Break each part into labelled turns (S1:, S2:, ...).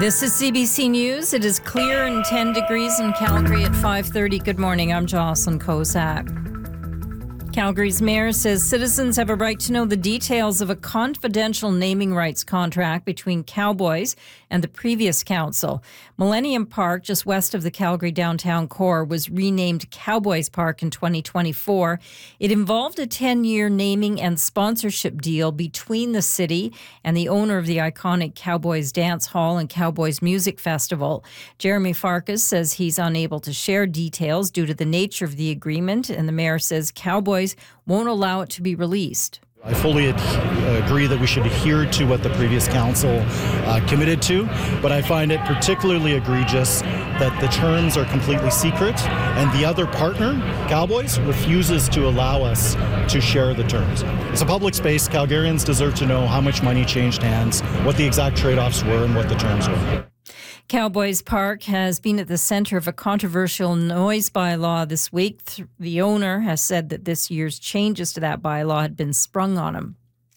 S1: This is CBC News. It is clear and 10 degrees in Calgary at 5:30. Good morning. I'm Jocelyn Kozak. Calgary's mayor says citizens have a right to know the details of a confidential naming rights contract between Cowboys and the previous council. Millennium Park, just west of the Calgary downtown core, was renamed Cowboys Park in 2024. It involved a 10-year naming and sponsorship deal between the city and the owner of the iconic Cowboys Dance Hall and Cowboys Music Festival. Jeremy Farkas says he's unable to share details due to the nature of the agreement, and the mayor says Cowboys won't allow it to be released.
S2: I fully agree that we should adhere to what the previous council committed to, but I find it particularly egregious that the terms are completely secret and the other partner, Cowboys, refuses to allow us to share the terms. It's a public space. Calgarians deserve to know how much money changed hands, what the exact trade-offs were, and what the terms were.
S1: Cowboys Park has been at the center of a controversial noise bylaw this week. The owner has said that this year's changes to that bylaw had been sprung on him.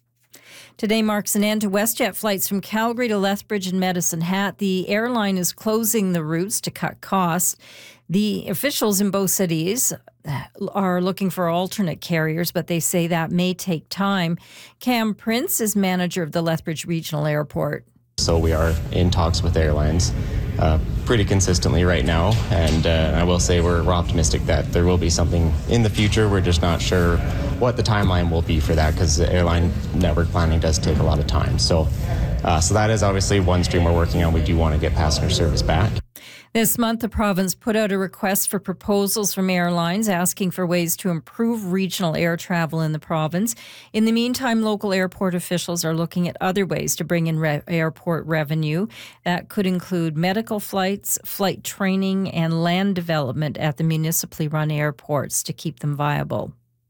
S1: Today marks an end to WestJet flights from Calgary to Lethbridge and Medicine Hat. The airline is closing the routes to cut costs. The officials in both cities are looking for alternate carriers, but they say that may take time. Cam Prince is manager of the Lethbridge Regional Airport.
S3: So we are in talks with airlines pretty consistently right now, and I will say we're optimistic that there will be something in the future. We're just not sure what the timeline will be for that, because the airline network planning does take a lot of time. So that is obviously one stream we're working on. We do want to get passenger service back.
S1: This month, the province put out a request for proposals from airlines asking for ways to improve regional air travel in the province. In the meantime, local airport officials are looking at other ways to bring in airport revenue. That could include medical flights, flight training, and land development at the municipally run airports to keep them viable.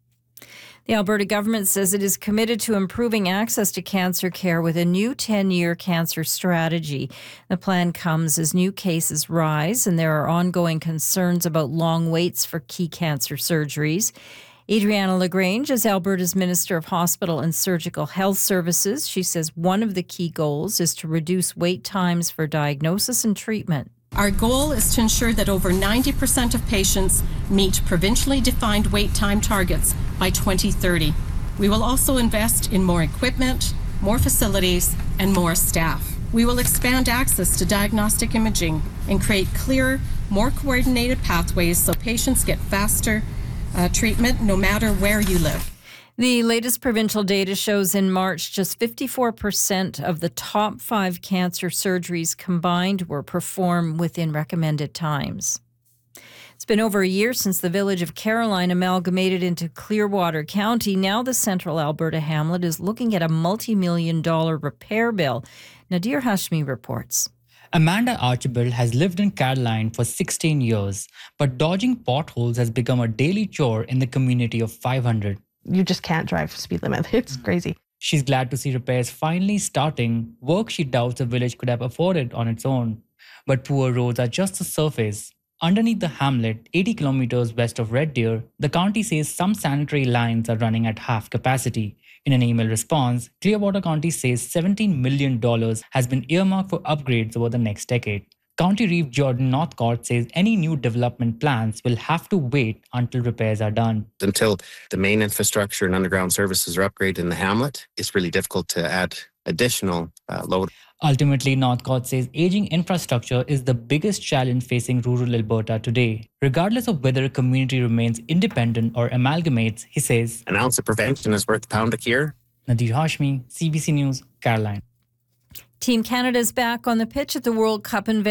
S1: The Alberta government says it is committed to improving access to cancer care with a new 10-year cancer strategy. The plan comes as new cases rise and there are ongoing concerns about long waits for key cancer surgeries. Adriana LaGrange is Alberta's Minister of Hospital and Surgical Health Services. She says one of the key goals is to reduce wait times for diagnosis and treatment.
S4: Our goal is to ensure that over 90% of patients meet provincially defined wait time targets by 2030. We will also invest in more equipment, more facilities, and more staff. We will expand access to diagnostic imaging and create clearer, more coordinated pathways so patients get faster treatment no matter where you live.
S1: The latest provincial data shows in March, just 54% of the top 5 cancer surgeries combined were performed within recommended times. It's been over a year since the village of Caroline amalgamated into Clearwater County. Now the central Alberta hamlet is looking at a multi-million-dollar repair bill. Nadir Hashmi reports.
S5: Amanda Archibald has lived in Caroline for 16 years, but dodging potholes has become a daily chore in the community of 500.
S6: You just can't drive speed limit. It's crazy.
S5: She's glad to see repairs finally starting, work she doubts the village could have afforded on its own. But poor roads are just the surface. Underneath the hamlet, 80 kilometers west of Red Deer, the county says some sanitary lines are running at half capacity. In an email response, Clearwater County says $17 million has been earmarked for upgrades over the next decade. County Reeve Jordan Northcote says any new development plans will have to wait until repairs are done.
S7: Until the main infrastructure and underground services are upgraded in the hamlet, it's really difficult to add additional load.
S5: Ultimately, Northcote says aging infrastructure is the biggest challenge facing rural Alberta today. Regardless of whether a community remains independent or amalgamates, he says,
S7: an ounce of prevention is worth a pound of cure.
S5: Nadir Hashmi, CBC News, Caroline.
S1: Team Canada is back on the pitch at the World Cup in